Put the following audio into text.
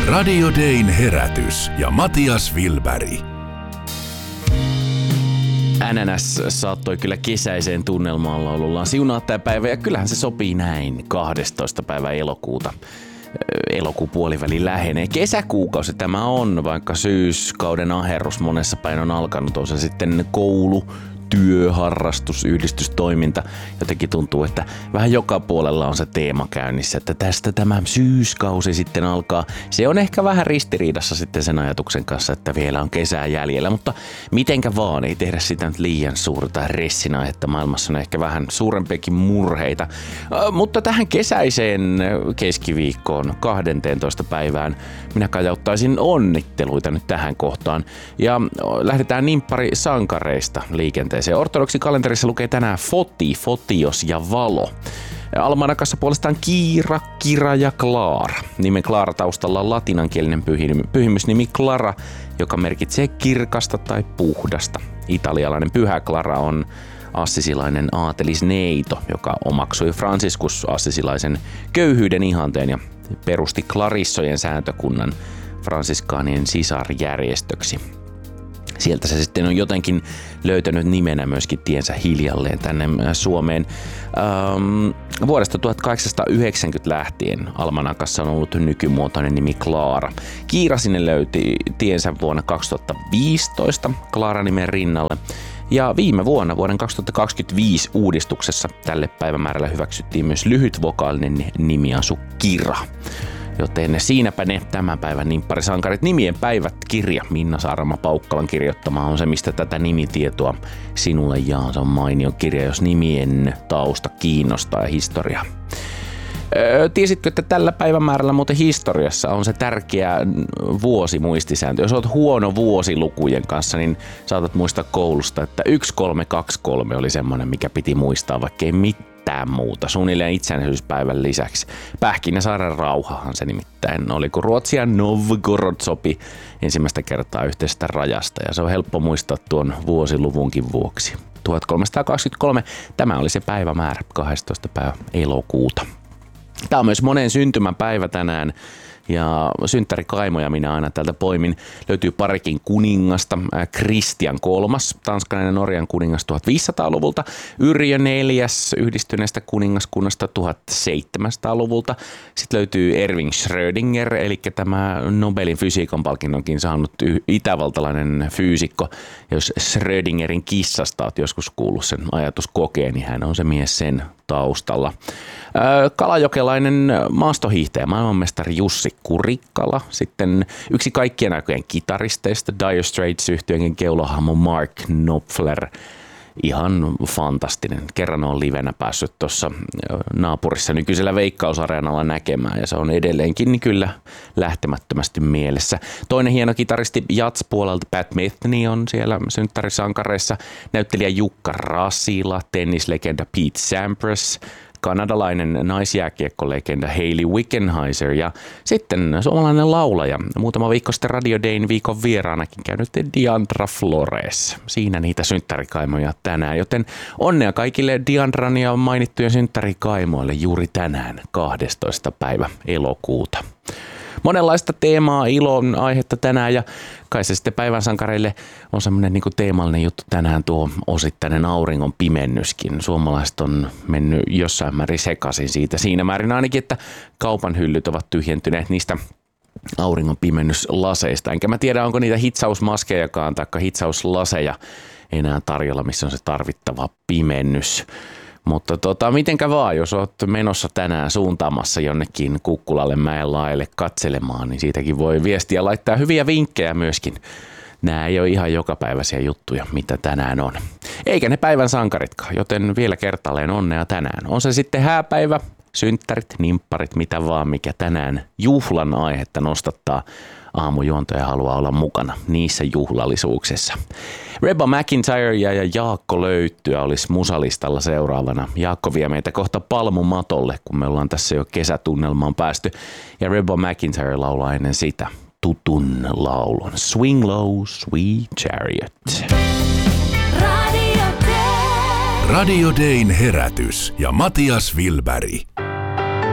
Radio Dayn herätys ja Matias Wilberg. NNS saattoi kyllä kesäiseen tunnelmaan laulullaan siunaa tämä päivä, ja kyllähän se sopii näin 12. päivä elokuuta. Elokuun puoliväli lähenee. Kesäkuukausi tämä on, vaikka syyskauden aherrus monessa päin on alkanut. On se sitten koulu, työ, harrastus, yhdistystoiminta. Jotenkin tuntuu, että vähän joka puolella on se teema käynnissä, että tästä tämä syyskausi sitten alkaa. Se on ehkä vähän ristiriidassa sitten sen ajatuksen kanssa, että vielä on kesää jäljellä, mutta mitenkä vaan, ei tehdä sitä nyt liian suurta ressinä, että maailmassa on ehkä vähän suurempiakin murheita. Mutta tähän kesäiseen keskiviikkoon 12. päivään minä kajauttaisin onnitteluita nyt tähän kohtaan. Ja lähdetään nimppari sankareista liikenteeseen. Ortodoksi kalenterissa lukee tänään Foti, Fotios ja Valo. Almanakassa puolestaan Kiira, Kira ja Klaara. Nimen Klaara taustalla on latinankielinen pyhimysnimi Clara, joka merkitsee kirkasta tai puhdasta. Italialainen pyhä Clara on assisilainen aatelisneito, joka omaksui Franciscus assisilaisen köyhyyden ihanteen ja perusti Clarissojen sääntökunnan fransiskaanien sisarjärjestöksi. Sieltä se sitten on jotenkin löytänyt nimenä myöskin tiensä hiljalleen tänne Suomeen. Vuodesta 1890 lähtien almanakassa on ollut nykymuotoinen nimi Klaara. Kiira sinne löyti tiensä vuonna 2015 Klaara-nimen rinnalle. Ja viime vuonna, vuoden 2025 uudistuksessa, tälle päivämäärällä hyväksyttiin myös lyhytvokaalinen nimiasu Kira. Joten siinäpä ne tämän päivän nimpparisankarit. Nimien päivät -kirja Minna Saarama-Paukkalan kirjoittama on se, mistä tätä nimitietoa sinulle jaan. Se on mainio kirja, jos nimien tausta kiinnostaa ja historia. Tiesitkö, että tällä päivämäärällä muuten historiassa on se tärkeä vuosimuistisääntö? Jos olet huono vuosilukujen kanssa, niin saatat muistaa koulusta, että 1323 oli semmoinen, mikä piti muistaa, vaikka ei mitään muuta. Suunnilleen itsenäisyyspäivän lisäksi. Pähkinäsaaren rauhahan se nimittäin oli, kun Ruotsi ja Novgorod sopi ensimmäistä kertaa yhteisestä rajasta. Ja se on helppo muistaa tuon vuosiluvunkin vuoksi. 1323, tämä oli se päivämäärä, 12. päivä elokuuta. Tämä on myös monen syntymäpäivä tänään ja synttärikaimoja minä aina täältä poimin. Löytyy parikin kuningasta. Kristian III, tanskalainen ja Norjan kuningas 1500-luvulta. Yrjö IV, yhdistyneestä kuningaskunnasta 1700-luvulta. Sitten löytyy Erwin Schrödinger, eli tämä Nobelin fysiikan palkinnonkin saanut itävaltalainen fyysikko. Jos Schrödingerin kissasta olet joskus kuullut sen ajatuskokeen, niin hän on se mies sen taustalla. Kalajokelainen maastohiihtäjä, maailmanmestari Jussi Kurikkala. Sitten yksi kaikkien aikojen kitaristeista, Dire Straits-yhtyeen keulohahmo Mark Knopfler. Ihan fantastinen. Kerran on livenä päässyt tuossa naapurissa nykyisellä Veikkausareenalla näkemään ja se on edelleenkin niin kyllä lähtemättömästi mielessä. Toinen hieno kitaristi Jats-puolelta Pat Metheny on siellä synttärisankareissa. Näyttelijä Jukka Rasila, tennislegenda Pete Sampras, kanadalainen naisjääkiekkolegenda Hayley Wickenheiser ja sitten suomalainen laulaja, muutama viikko sitten Radio Dayn viikon vieraanakin käynyt Diandra Flores. Siinä niitä synttärikaimoja tänään, joten onnea kaikille Diandran ja mainittujen synttärikaimoille juuri tänään 12. päivä elokuuta. Monenlaista teemaa, ilon aihetta tänään ja kai se sitten päivän sankareille on semmoinen niin kuin teemallinen juttu tänään tuo osittainen auringon pimennyskin. Suomalaiset on mennyt jossain määrin sekaisin siitä. Siinä määrin ainakin, että kaupan hyllyt ovat tyhjentyneet niistä auringon pimennyslaseista. Enkä mä tiedä, onko niitä hitsausmaskejakaan tai hitsauslaseja enää tarjolla, missä on se tarvittava pimennys. Mutta mitenkä vaan, jos olet menossa tänään suuntaamassa jonnekin Kukkulalle mäen laelle katselemaan, niin siitäkin voi viestiä laittaa hyviä vinkkejä myöskin. Nämä ei ole ihan jokapäiväisiä juttuja, mitä tänään on. Eikä ne päivän sankaritkaan, joten vielä kertaalleen onnea tänään. On se sitten hääpäivä, synttärit, nimpparit, mitä vaan, mikä tänään juhlan aihetta nostattaa aamujuontoja haluaa olla mukana niissä juhlallisuuksissa. Reba McEntire ja Jaakko Löyttyä olisi musalistalla seuraavana. Jaakko vie meitä kohta palmumatolle, kun me ollaan tässä jo kesätunnelmaan päästy. Ja Reba McEntire laulaa ennen sitä tutun laulun Swing Low, Sweet Chariot. Radio Dayn herätys ja Matias Wilberg.